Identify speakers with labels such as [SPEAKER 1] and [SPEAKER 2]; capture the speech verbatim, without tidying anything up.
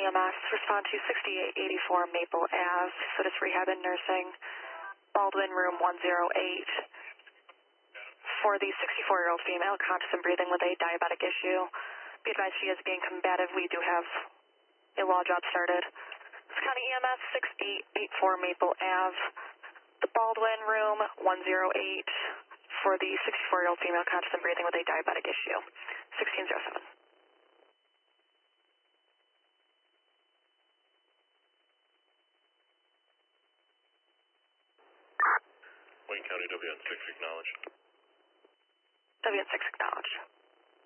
[SPEAKER 1] M S, respond to sixty-eight eighty-four Maple Ave, Fotis Rehab and Nursing, Baldwin, room one oh eight. For the sixty-four-year-old female, conscious and breathing with a diabetic issue. Be advised she is being combative. We do have a law job started. County E M S sixty-eight eighty-four Maple Ave, the Baldwin, room one oh eight. For the sixty-four-year-old female, conscious and breathing with a diabetic issue. sixteen oh seven.
[SPEAKER 2] Wayne County W N six acknowledge.
[SPEAKER 1] W N six acknowledge.